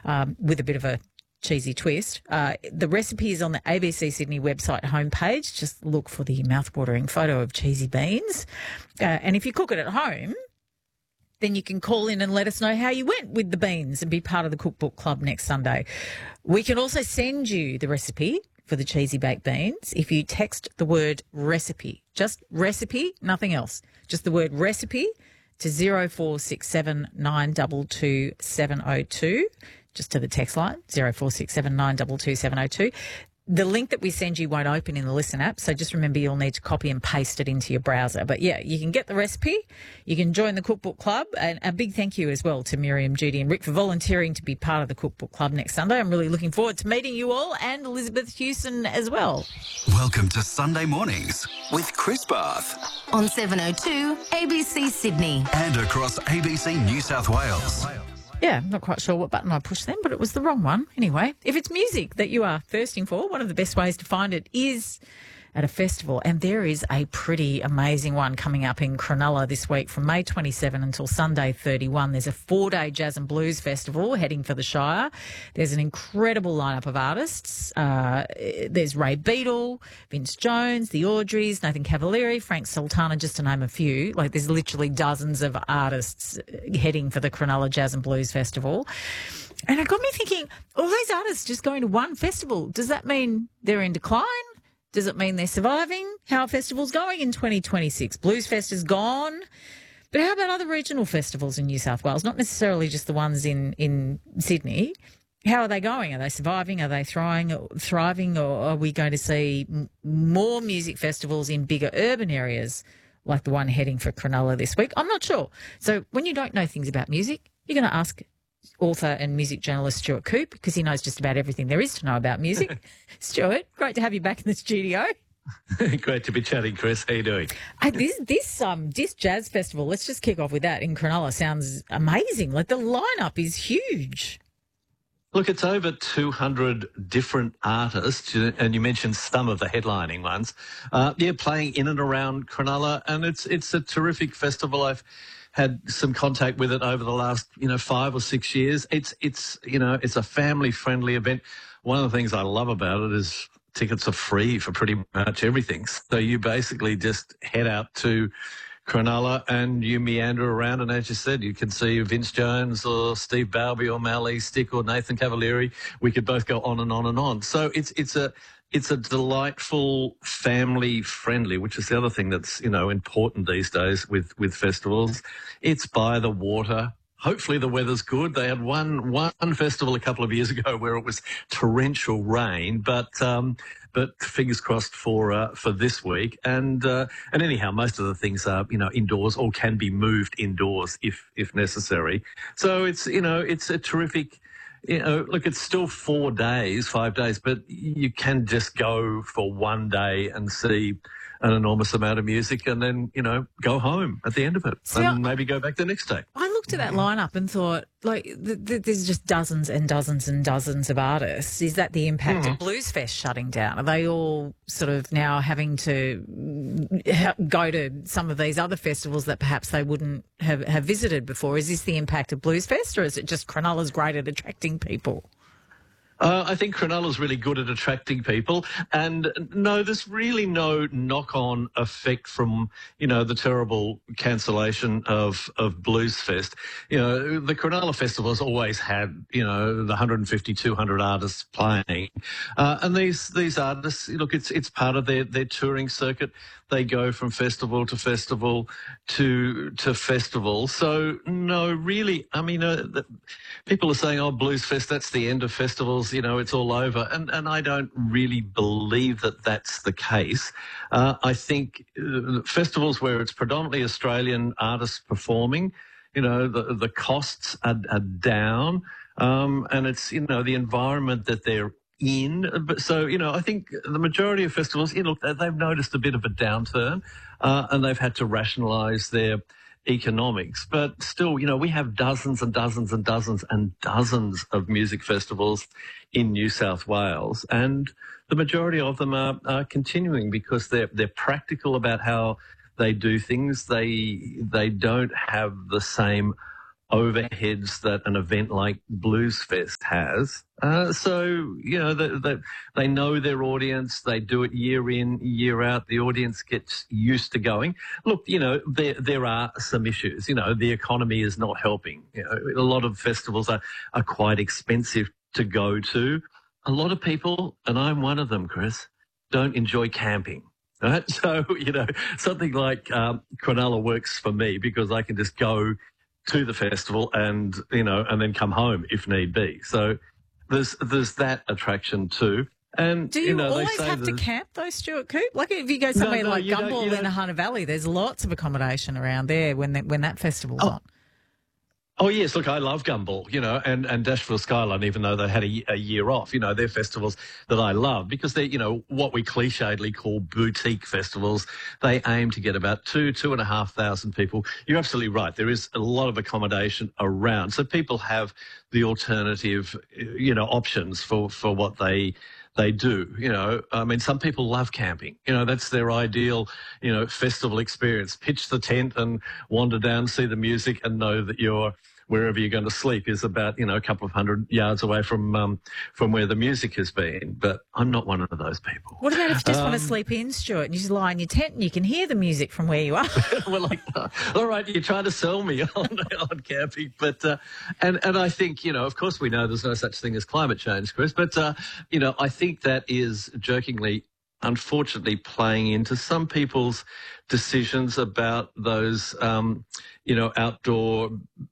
with a bit of a cheesy twist. The recipe is on the ABC Sydney website homepage. Just look for the mouthwatering photo of cheesy beans. And if you cook it at home, then you can call in and let us know how you went with the beans and be part of the Cookbook Club next Sunday. We can also send you the recipe for the cheesy baked beans if you text the word recipe. Just recipe, nothing else. Just the word recipe to 0467 922 702. Just to the text line, 0467 922 702. The link that we send you won't open in the Listen app, so just remember you'll need to copy and paste it into your browser. But, yeah, you can get the recipe, you can join the Cookbook Club, and a big thank you as well to Miriam, Judy and Rick for volunteering to be part of the Cookbook Club next Sunday. I'm really looking forward to meeting you all, and Elizabeth Hewson as well. Welcome to Sunday Mornings with Chris Bath. On 702 ABC Sydney. And across ABC New South Wales. Yeah, I'm not quite sure what button I pushed then, but it was the wrong one. Anyway, if it's music that you are thirsting for, one of the best ways to find it is at a festival. And there is a pretty amazing one coming up in Cronulla this week from May 27 until Sunday 31. There's a 4-day jazz and blues festival heading for the Shire. There's an incredible lineup of artists. There's Ray Beadle, Vince Jones, the Audreys, Nathan Cavalieri, Frank Sultana, just to name a few. Like, there's literally dozens of artists heading for the Cronulla Jazz and Blues Festival. And it got me thinking, all these artists just going to one festival, does that mean they're in decline? Does it mean they're surviving? How are festivals going in 2026? Blues Fest is gone. But how about other regional festivals in New South Wales? Not necessarily just the ones in Sydney. How are they going? Are they surviving? Are they thriving? Or are we going to see more music festivals in bigger urban areas like the one heading for Cronulla this week? I'm not sure. So when you don't know things about music, you're going to ask author and music journalist Stuart Coop, because he knows just about everything there is to know about music. Stuart, great to have you back in the studio. Great to be chatting, Chris. How you doing? This jazz festival, let's just kick off with that in Cronulla, sounds amazing. Like, the lineup is huge. Look, it's over 200 different artists, and you mentioned some of the headlining ones. Playing in and around Cronulla, and it's a terrific festival. I've had some contact with it over the last 5 or 6 years. It's a family friendly event. One of the things I love about it is tickets are free for pretty much everything. So you basically just head out to Cronulla and you meander around, and as you said, you can see Vince Jones or Steve Balby or Mally Stick or Nathan Cavalieri. We could both go on and on and on. So it's a delightful, family-friendly, which is the other thing that's, important these days with festivals. It's by the water. Hopefully the weather's good. They had one festival a couple of years ago where it was torrential rain, but fingers crossed for this week. And anyhow, most of the things are, indoors or can be moved indoors if necessary. So it's a terrific. Look, it's still 5 days, but you can just go for one day and see an enormous amount of music and then, go home at the end of it and maybe go back the next day. I looked at that lineup and thought, there's just dozens and dozens and dozens of artists. Is that the impact of Blues Fest shutting down? Are they all sort of now having to go to some of these other festivals that perhaps they wouldn't have visited before? Is this the impact of Blues Fest, or is it just Cronulla's great at attracting people? I think Cronulla's really good at attracting people, and no, there's really no knock-on effect from, the terrible cancellation of Blues Fest. The Cronulla Festival has always had, the 150, 200 artists playing, and these artists, look, it's part of their touring circuit. They go from festival to festival to festival. So, no, really, I mean, people are saying, Blues Fest, that's the end of festivals, it's all over. And I don't really believe that that's the case. I think festivals where it's predominantly Australian artists performing, the costs are down, and it's, the environment that they're in. But so, I think the majority of festivals, they've noticed a bit of a downturn, and they've had to rationalise their economics. But still, we have dozens and dozens and dozens and dozens of music festivals in New South Wales, and the majority of them are continuing because they're practical about how they do things. They don't have the same overheads that an event like Blues Fest has. So, you know, they know their audience. They do it year in, year out. The audience gets used to going. Look, you know, there are some issues. You know, the economy is not helping. You know, a lot of festivals are quite expensive to go to. A lot of people, and I'm one of them, Chris, don't enjoy camping. Right? So, you know, something like Cronulla works for me because I can just go to the festival and, you know, and then come home if need be. So there's that attraction too. And do you know, always have to camp though, Stuart Coop? Like if you go somewhere like Gumball in the Hunter Valley, there's lots of accommodation around there when that festival's on. Oh, yes. Look, I love Gumball, you know, and Dashville Skyline, even though they had a year off. You know, they're festivals that I love because they're, you know, what we clichédly call boutique festivals. They aim to get about 2,500 people. You're absolutely right. There is a lot of accommodation around. So people have the alternative, you know, options for what they do, you know. I mean, some people love camping. You know, that's their ideal, you know, festival experience. Pitch the tent and wander down, see the music and know that you're wherever you're going to sleep is about, you know, a couple of 100 yards away from where the music has been. But I'm not one of those people. What about if you just want to sleep in, Stuart, and you just lie in your tent and you can hear the music from where you are? Well, like, all right, you're trying to sell me on camping. But, and I think, you know, of course we know there's no such thing as climate change, Chris. But, you know, I think that is jokingly, unfortunately, playing into some people's decisions about those, you know, outdoor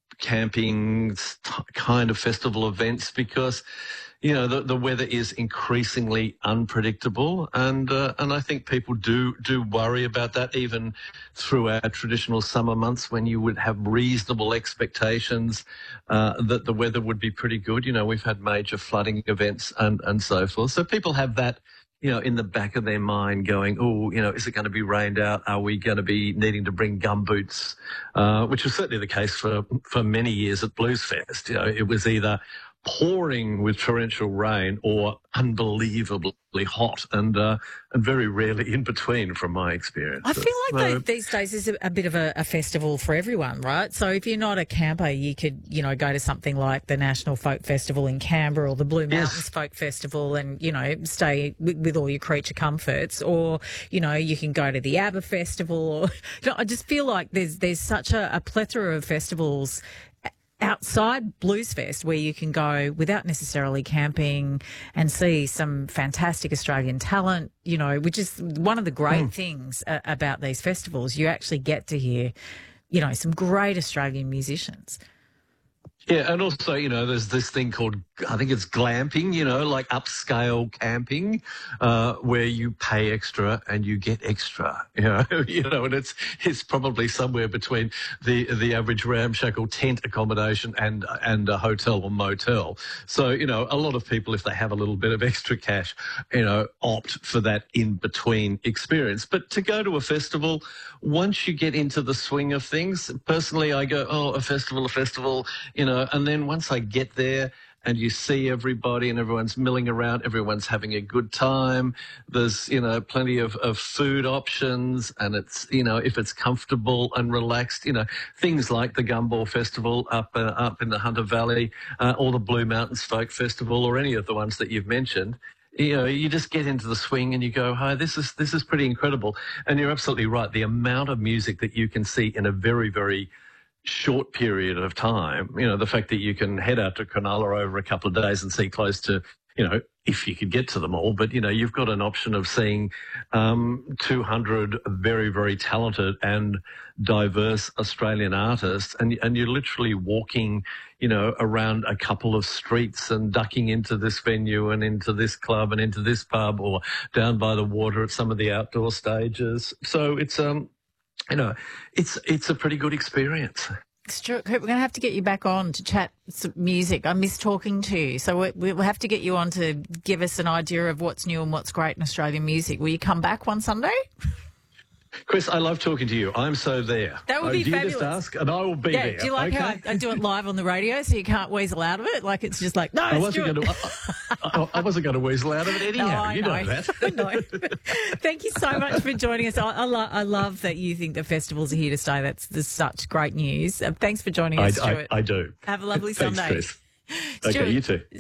camping kind of festival events because, you know, the weather is increasingly unpredictable, and I think people do worry about that even through our traditional summer months when you would have reasonable expectations that the weather would be pretty good. You know, we've had major flooding events and so forth. So people have that, you know, in the back of their mind going, oh, you know, is it going to be rained out? Are we going to be needing to bring gumboots? Which was certainly the case for many years at Blues Fest. You know, it was either pouring with torrential rain or unbelievably hot and very rarely in between from my experience. I feel like these days is a bit of a festival for everyone, right? So if you're not a camper, you could, you know, go to something like the National Folk Festival in Canberra or the Blue Mountains Folk Festival and, you know, stay with all your creature comforts, or, you know, you can go to the ABBA Festival. Or, you know, I just feel like there's such a plethora of festivals outside Blues Fest where you can go without necessarily camping and see some fantastic Australian talent, you know, which is one of the great things about these festivals. You actually get to hear, you know, some great Australian musicians. Yeah, and also, you know, there's this thing called, I think it's glamping, you know, like upscale camping, where you pay extra and you get extra, you know, and it's probably somewhere between the average ramshackle tent accommodation and a hotel or motel. So, you know, a lot of people, if they have a little bit of extra cash, you know, opt for that in-between experience. But to go to a festival, once you get into the swing of things, personally, I go, oh, a festival, you know, and then once I get there and you see everybody and everyone's milling around, everyone's having a good time, there's, you know, plenty of food options, and it's, you know, if it's comfortable and relaxed, you know, things like the Gumball Festival up in the Hunter Valley, or the Blue Mountains Folk Festival, or any of the ones that you've mentioned. You know, you just get into the swing and you go, hi, this is pretty incredible. And you're absolutely right. The amount of music that you can see in a very, very short period of time, you know, the fact that you can head out to Cronulla over a couple of days and see close to, you know, if you could get to them all, but, you know, you've got an option of seeing 200 very, very talented and diverse Australian artists, and you're literally walking, you know, around a couple of streets and ducking into this venue and into this club and into this pub, or down by the water at some of the outdoor stages. So it's, you know, it's a pretty good experience. Stuart Coop, we're going to have to get you back on to chat some music. I miss talking to you. So we'll have to get you on to give us an idea of what's new and what's great in Australian music. Will you come back one Sunday? Chris, I love talking to you. I'm so there. That would be you fabulous. just ask, and I will be there. Do you like how I do it live on the radio so you can't weasel out of it? Like it's just like, no, I wasn't going to. I wasn't going to weasel out of it anyhow. No, I you know that. I know. Thank you so much for joining us. I love that you think the festivals are here to stay. That's such great news. Thanks for joining us, Stuart. I do. Have a lovely Thanks, Sunday. Chris. Okay, you too.